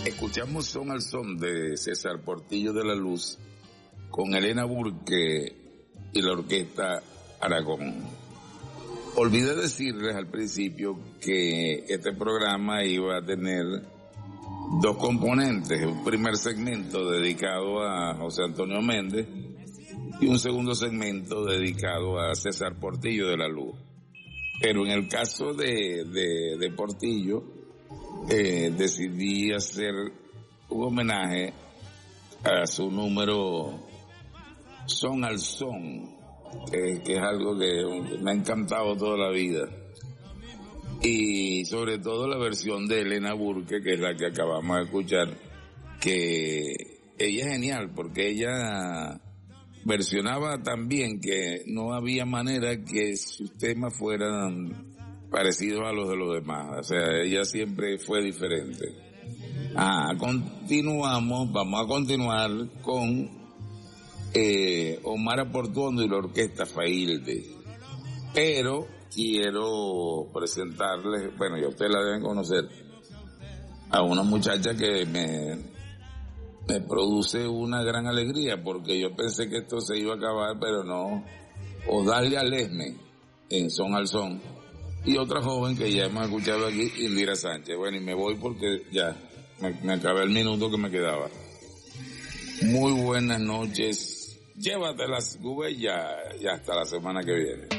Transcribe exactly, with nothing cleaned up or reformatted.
Escuchamos Son al Son de César Portillo de la Luz con Elena Burke y la Orquesta Aragón. Olvidé decirles al principio que este programa iba a tener dos componentes, un primer segmento dedicado a José Antonio Méndez y un segundo segmento dedicado a César Portillo de la Luz. Pero en el caso de, de, de Portillo, eh, decidí hacer un homenaje a su número Son al Son, eh, que es algo que me ha encantado toda la vida. Y sobre todo la versión de Elena Burke, que es la que acabamos de escuchar, que ella es genial porque ella versionaba también que no había manera que sus temas fueran parecidos a los de los demás. O sea, ella siempre fue diferente. Ah, continuamos, vamos a continuar con eh, Omar Aportuondo y la Orquesta Failde. Pero quiero presentarles, bueno, ya ustedes la deben conocer, a una muchacha que me me produce una gran alegría, porque yo pensé que esto se iba a acabar, pero no. Odalia Lesme, en Son al Son, y otra joven que ya hemos escuchado aquí, Indira Sánchez. Bueno, y me voy porque ya me, me acabé el minuto que me quedaba. Muy buenas noches, llévatelas, Gube, ya, ya hasta la semana que viene.